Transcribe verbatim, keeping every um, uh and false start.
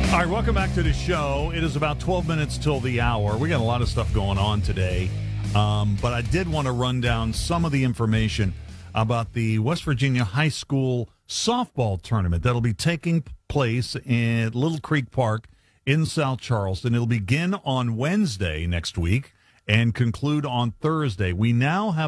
All right, welcome back to the show. It is about twelve minutes till the hour. We got a lot of stuff going on today, um, but I did want to run down some of the information about the West Virginia High School softball tournament that'll be taking place in Little Creek Park in South Charleston. It'll begin on Wednesday next week and conclude on Thursday. We now have